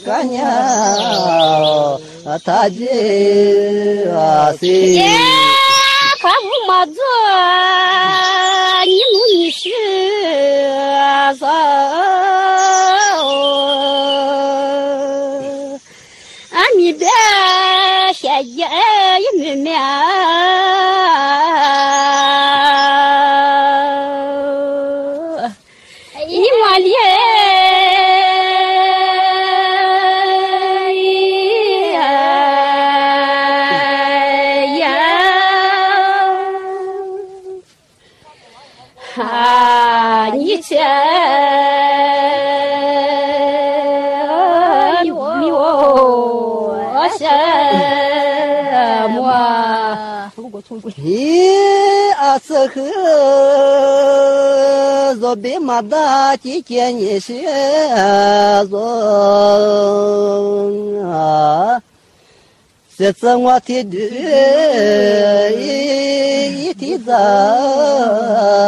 干呀，他这是。 看我么子，你努你是啥？你别写一妹妹，你往里你这我什么？ 是和若别马达几件你是若啊。这次我提的一提早。